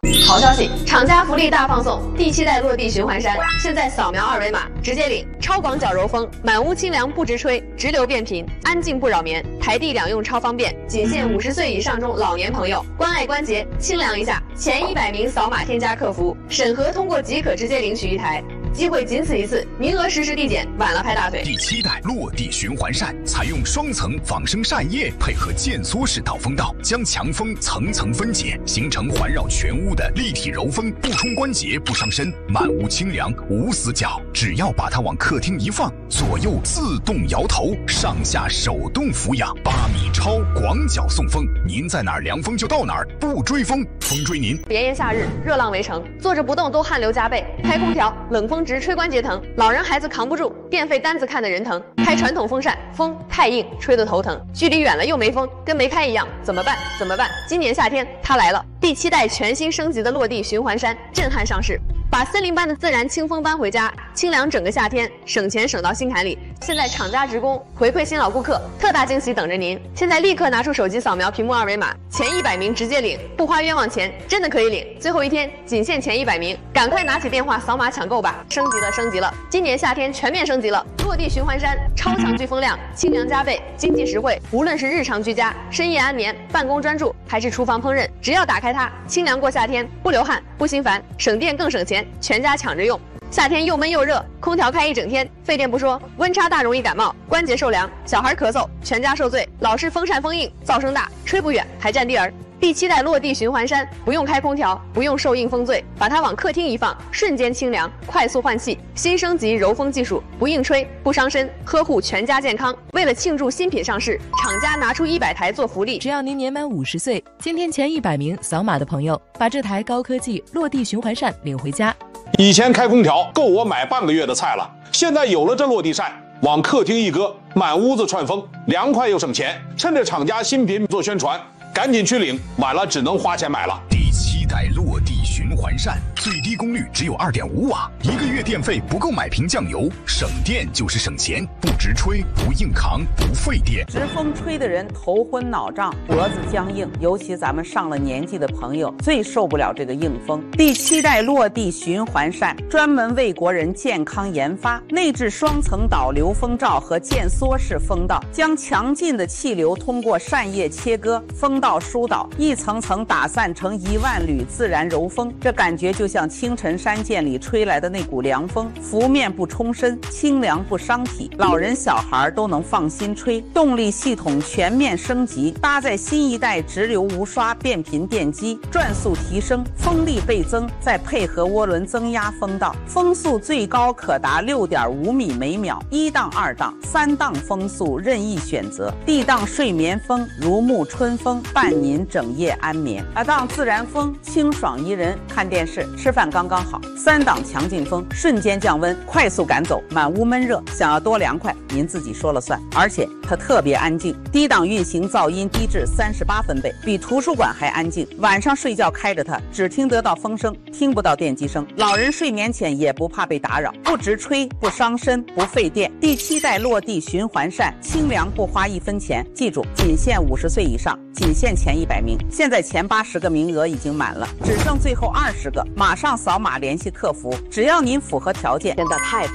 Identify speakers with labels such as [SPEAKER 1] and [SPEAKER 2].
[SPEAKER 1] 好消息，厂家福利大放送，第7代落地循环扇，现在扫描二维码直接领，超广角柔风，满屋清凉不直吹，直流变频，安静不扰眠，台地两用超方便，仅限50岁以上中老年朋友，关爱关节，清凉一下，前100名扫码添加客服，审核通过即可直接领取一台。机会仅此一次，名额实时递减，晚了拍大腿。
[SPEAKER 2] 第7代落地循环扇采用双层仿生扇叶配合渐缩式导风道，将强风层层分解，形成环绕全屋的立体柔风，不冲关节，不伤身，满屋清凉无死角。只要把它往客厅一放，左右自动摇头，上下手动俯仰，8米超广角送风，您在哪儿凉风就到哪儿，不追风，风追您。
[SPEAKER 1] 炎炎夏日，热浪围城，坐着不动都汗流浃背，开空调冷风直吹关节疼，老人孩子扛不住，电费单子看得人疼。开传统风扇，风太硬，吹得头疼。距离远了又没风，跟没开一样，怎么办？怎么办？今年夏天它来了，第7代全新升级的落地循环扇震撼上市，把森林般的自然清风搬回家，清凉整个夏天，省钱省到心坎里。现在厂家职工回馈新老顾客，特大惊喜等着您！现在立刻拿出手机扫描屏幕二维码，前100名直接领，不花冤枉钱，真的可以领！最后一天仅限前100名，赶快拿起电话扫码抢购吧！升级了，升级了！今年夏天全面升级了，落地循环扇，超强飓风量，清凉加倍，经济实惠。无论是日常居家、深夜安眠、办公专注，还是厨房烹饪，只要打开它，清凉过夏天，不流汗，不心烦，省电更省钱，全家抢着用。夏天又闷又热，空调开一整天，费电不说，温差大容易感冒，关节受凉，小孩咳嗽，全家受罪。老是风扇风硬，噪声大，吹不远还占地儿。第7代落地循环扇，不用开空调，不用受硬风醉，把它往客厅一放，瞬间清凉，快速换气。新升级柔风技术，不硬吹，不伤身，呵护全家健康。为了庆祝新品上市，厂家拿出100台做福利，
[SPEAKER 3] 只要您年满50岁，今天前100名扫码的朋友，把这台高科技落地循环扇领回家。
[SPEAKER 4] 以前开空调够我买半个月的菜了，现在有了这落地扇，往客厅一搁，满屋子串风，凉快又省钱。趁着厂家新品做宣传，赶紧去领，晚了只能花钱买了。
[SPEAKER 2] 第7代落地循环扇，最低功率只有2.5瓦，1个月电费不够买瓶酱油，省电就是省钱，不直吹，不硬扛，不费电。
[SPEAKER 5] 直风吹的人头昏脑胀，脖子僵硬，尤其咱们上了年纪的朋友最受不了这个硬风。第7代落地循环扇专门为国人健康研发，内置双层导流风罩和渐缩式风道，将强劲的气流通过扇叶切割，风道疏导，一层层打散成1万缕自然柔风。这感觉就像清晨山涧里吹来的那股凉风，拂面不冲身，清凉不伤体，老人小孩都能放心吹。动力系统全面升级，搭载新一代直流无刷变频电机，转速提升，风力倍增，再配合涡轮增压风道，风速最高可达6.5米每秒，1档、2档、3档风速任意选择。D 档睡眠风，如沐春风，伴您整夜安眠。2档自然风，清爽宜人，看电视吃饭刚刚好。3档强劲风，瞬间降温，快速赶走满屋闷热，想要多凉快您自己说了算。而且它特别安静，低档运行噪音低至38分贝，比图书馆还安静。晚上睡觉开着它，只听得到风声，听不到电机声。老人睡眠前也不怕被打扰，不直吹，不伤身，不费电。第7代落地循环扇，清凉不花1分钱。记住，仅限50岁以上，仅限前100名。现在前80个名额已经满了，只剩最后20个，马上扫码联系客服，只要您符合条件。
[SPEAKER 1] 真的太